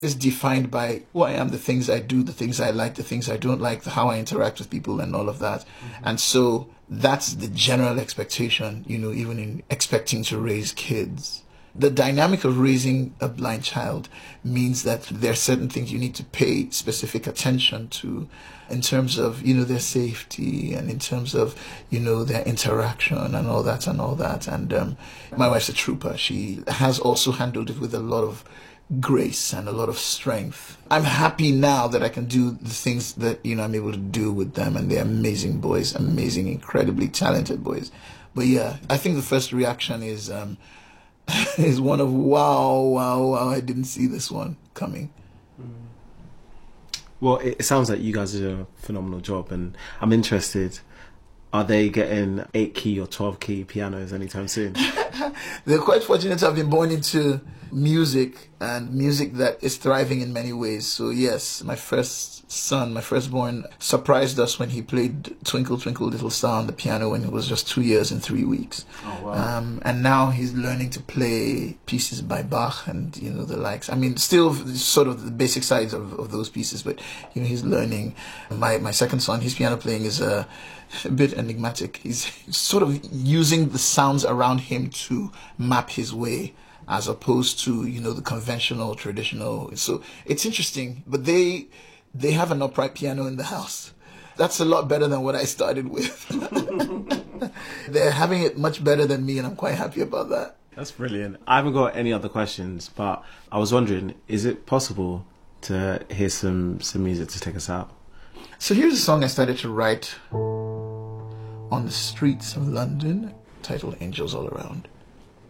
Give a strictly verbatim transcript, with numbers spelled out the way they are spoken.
is defined by who I am, the things I do, the things I like, the things I don't like, the, how I interact with people and all of that. Mm-hmm. And so that's the general expectation, you know, even in expecting to raise kids. The dynamic of raising a blind child means that there are certain things you need to pay specific attention to in terms of, you know, their safety and in terms of, you know, their interaction and all that and all that. And um, my wife's a trooper. She has also handled it with a lot of grace and a lot of strength. I'm happy now that I can do the things that, you know, I'm able to do with them, and they're amazing boys, amazing, incredibly talented boys. But yeah, I think the first reaction is um, is one of wow, wow, wow, I didn't see this one coming. Well, it sounds like you guys do a phenomenal job, and I'm interested, are they getting eight key or twelve key pianos anytime soon? They're quite fortunate to have been born into music, and music that is thriving in many ways. So yes, my first son, my firstborn, surprised us when he played Twinkle Twinkle Little Star on the piano when he was just two years and three weeks. Oh, wow. Um, and now he's learning to play pieces by Bach and, you know, the likes. I mean, still sort of the basic sides of, of those pieces, but, you know, he's learning. My, my second son, his piano playing is a, a bit enigmatic. He's sort of using the sounds around him to map his way, as opposed to, you know, the conventional, traditional. So it's interesting, but they they have an upright piano in the house. That's a lot better than what I started with. They're having it much better than me, and I'm quite happy about that. That's brilliant. I haven't got any other questions, but I was wondering, is it possible to hear some, some music to take us out? So here's a song I started to write on the streets of London, titled Angels All Around.